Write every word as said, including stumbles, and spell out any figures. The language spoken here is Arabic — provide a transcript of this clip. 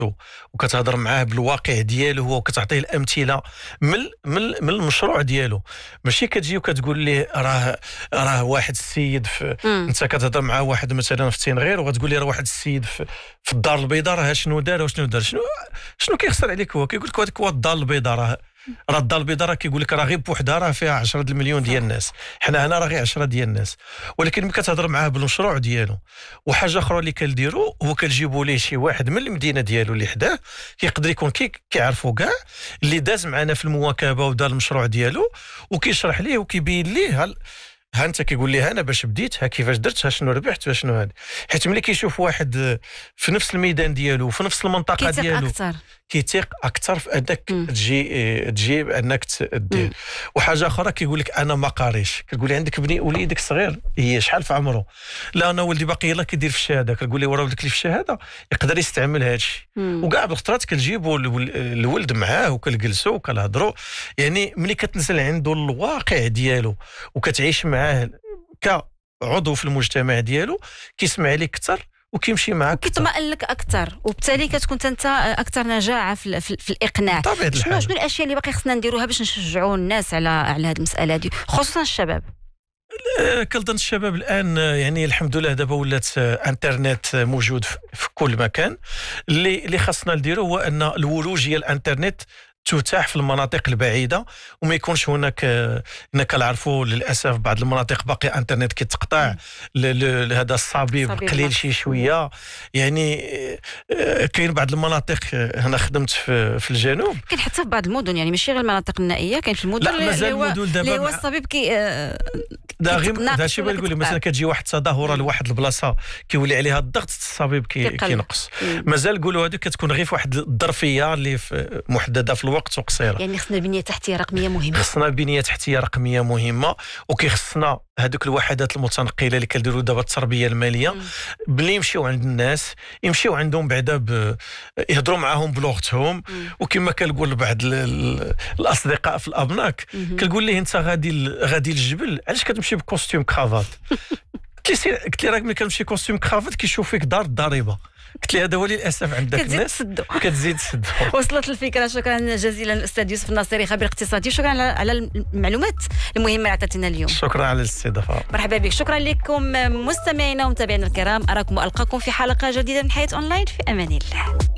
وكتهضر معاه بالواقع ديالو هو وكتعطيه الامثله من من من المشروع ديالو. ماشي كتجي وكتقول ليه راه راه واحد السيد في انت كتهضر مع واحد مثلا في التنغير وغتقول لي راه واحد السيد في, في الدار البيضاء راه شنو دار وشنو دار شنو شنو كيخسر عليك. هو كيقول لك هذيك هو الدار البيضاء راه راه الدار البيضاء راه كيقول لك راه غير بوحدها راه فيها عشرة المليون ديال الناس، حنا هنا راه غير عشرة ديال الناس. ولكن ملي كتهضر معاه بالمشروع ديالو. وحاجه اخرى اللي كنديروا هو كنجيبوا ليه شي واحد من المدينه ديالو اللي حداه كيقدر يكون كي كيعرفوا كاع اللي داز معنا في المواكبه ودار المشروع ديالو وكيشرح ليه وكيبين ليه هل ها انت كيقول لي انا باش بديت ها كيفاش درت ها شنو ربحت ها شنو هذا. حيت ملي كيشوف واحد في نفس الميدان ديالو في نفس المنطقه ديالو أكثر. كيتيق اكثر في انك تجي تجي بانك دير. وحاجه اخرى كيقول لك انا ما قاريش. كتقول لي عندك بني وليدك صغير هي شحال في عمره؟ لا انا ولدي باقي يلاه كيدير في الشهاده. كتقول لي ورا ولدك اللي في الشهاده يقدر يستعمل هذا الشيء. وكاع بالخطرات كنجيبوا الولد معاه وكنجلسوا وكنهضروا. يعني ملي كتنزل عنده الواقع ديالو وكتعيش معاه كعضو في المجتمع ديالو كيسمع لك اكثر وكيمشي معاك كيطمئن لك اكثر وبالتالي كتكون انت اكثر نجاعه في, في, في الاقناع. شنو شنو الاشياء اللي باقي خصنا نديروها باش نشجعوا الناس على على هذه المساله هذه خصوصا الشباب؟ كنظن الشباب الان يعني الحمد لله دابا ولات انترنت موجود في كل مكان. اللي اللي خصنا نديرو هو ان الولوج ديال الانترنت تتاح في المناطق البعيده وما يكونش هناك هنا كنعرفوا للاسف بعض المناطق باقي انترنت كيتقطع هذا الصبيب قليل شي شويه. يعني كاين بعض المناطق هنا خدمت في, في الجنوب كاين حتى في بعض المدن يعني ماشي غير المناطق النائيه كاين في المدن اللي هو اللي هو الصبيب كي دا غير هذا الشيء بنقول لك مثلا كتجي واحد التظاهره لواحد البلاصه كيولي عليها الضغط الصبيب كينقص. مازال نقولوا هذه كتكون غير في واحد الظرفيه اللي محدده في الوقت وقصيره. يعني خصنا بنيه تحتيه رقميه مهمه. خصنا بنيه تحتيه رقميه مهمه وكيخصنا هذوك الوحدات المتنقله اللي كنديروا دابا التربيه الماليه بلي يمشيو عند الناس يمشيو عندهم بعدا يهضروا معاهم بلغتهم. وكما كنقول لبعض الاصدقاء في الابناك كنقول ليه انت غادي غادي للجبل علاش كتمشي بكوستيم كرافات؟ كيصير قلت لي راك ملي كنمشي كوستيم كرافات كيشوف فيك دار الضريبه. قلت لي هذا هو للاسف عندك الناس كتزيد تسدو. وصلت الفكره. شكرا جزيلا الاستاذ يوسف الناصري خبير اقتصادي. شكرا على المعلومات المهمه اللي عطيتينا اليوم. شكرا على الاستضافه. مرحبا بك. شكرا لكم مستمعينا ومتابعينا الكرام. اراكم والقاكم في حلقه جديده من حياه اونلاين. في امان الله.